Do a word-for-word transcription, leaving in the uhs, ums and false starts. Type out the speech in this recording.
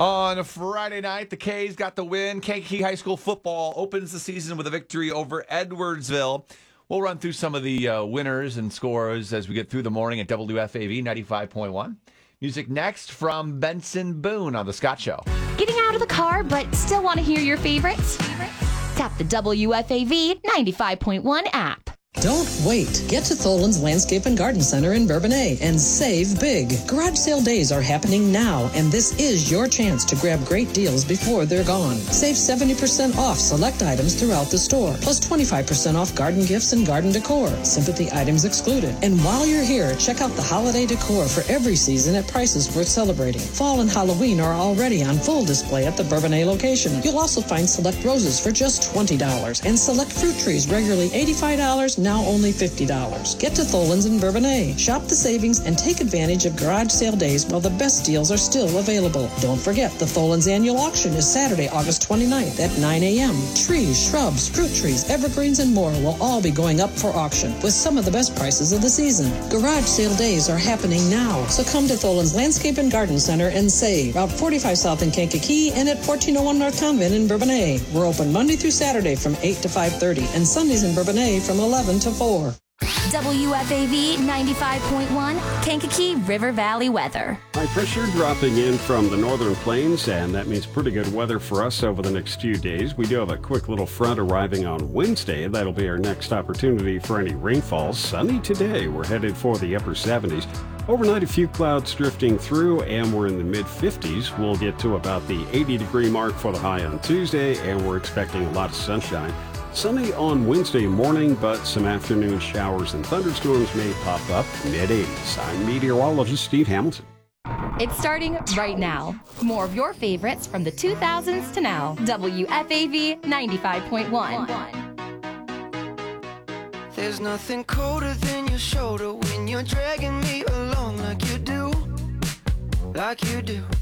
On a Friday night, the K's got the win. Kankakee High School football opens the season with a victory over Edwardsville. We'll run through some of the uh, winners and scores as we get through the morning at W F A V ninety-five point one. Music next from Benson Boone on The Scott Show. Getting out of the car but still want to hear your favorites? Tap the W F A V ninety-five point one app. Don't wait. Get to Tholen's Landscape and Garden Center in Bourbonnais and save big. Garage sale days are happening now, and this is your chance to grab great deals before they're gone. Save seventy percent off select items throughout the store, plus twenty-five percent off garden gifts and garden decor, sympathy items excluded. And while you're here, check out the holiday decor for every season at prices worth celebrating. Fall and Halloween are already on full display at the Bourbonnais location. You'll also find select roses for just twenty dollars and select fruit trees regularly eighty-five dollars, now only fifty dollars. Get to Tholen's in Bourbonnais. Shop the savings and take advantage of garage sale days while the best deals are still available. Don't forget, the Tholen's annual auction is Saturday, August twenty-ninth at nine a.m. Trees, shrubs, fruit trees, evergreens, and more will all be going up for auction with some of the best prices of the season. Garage sale days are happening now, so come to Tholen's Landscape and Garden Center and save. Route forty-five South in Kankakee and at fourteen oh one North Convent in Bourbonnais. We're open Monday through Saturday from eight to five thirty and Sundays in Bourbonnais from eleven to four. W F A V ninety-five point one, Kankakee River Valley weather. High pressure dropping in from the northern plains, and that means pretty good weather for us over the next few days. We do have a quick little front arriving on Wednesday. That'll be our next opportunity for any rainfall. Sunny today. We're headed for the upper seventies. Overnight, a few clouds drifting through, and we're in the mid-fifties. We'll get to about the eighty-degree mark for the high on Tuesday, and we're expecting a lot of sunshine. Sunny on Wednesday morning, but some afternoon showers and thunderstorms may pop up mid-eighties. I'm meteorologist Steve Hamilton. It's starting right now. More of your favorites from the two thousands to now. W F A V ninety-five point one. There's nothing colder than your shoulder when you're dragging me along like you do, like you do.